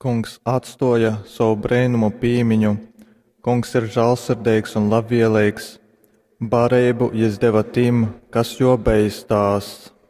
Kungs atstoja savu brēnumu pīmiņu, Kungs ir žēlsirdīgs un labvēlīgs, barību jis deva tim, kas jo beidzās.